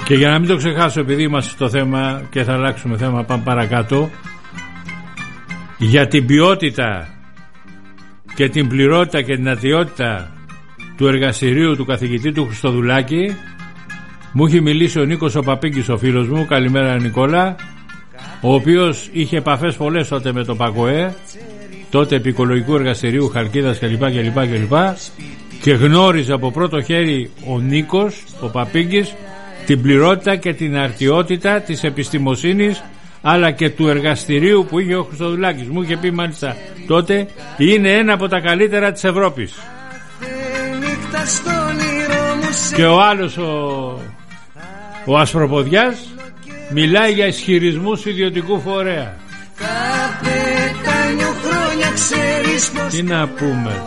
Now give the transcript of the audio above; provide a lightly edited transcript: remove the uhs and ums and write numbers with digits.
Και για να μην το ξεχάσω, επειδή είμαστε στο θέμα και θα αλλάξουμε θέμα, πάμε παρακάτω, για την ποιότητα και την πληρότητα και την ατιότητα του εργαστηρίου του καθηγητή του Χριστοδουλάκη μου έχει μιλήσει ο Νίκος ο Παπίγκης, ο φίλος μου. Καλημέρα Νικόλα, ο οποίος είχε επαφές πολλές τότε με το ΠΑΚΟΕ, τότε επί οικολογικού εργαστηρίου Χαλκίδας κλπ. Και γνώριζε από πρώτο χέρι ο Νίκος ο Παπίγκης την πληρότητα και την αρτιότητα της επιστημοσύνης αλλά και του εργαστηρίου που είχε ο Χριστοδουλάκης. Μου είχε πει μάλιστα τότε, είναι ένα από τα καλύτερα της Ευρώπης. Και ο άλλος ο Ασπροποδιάς μιλάει για ισχυρισμούς ιδιωτικού φορέα. Τι να πούμε